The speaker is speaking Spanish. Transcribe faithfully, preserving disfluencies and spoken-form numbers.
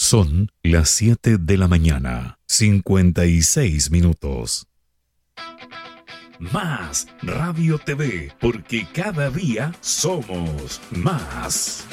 Son las siete de la mañana, cincuenta y seis minutos. Más Radio T V, porque cada día somos más.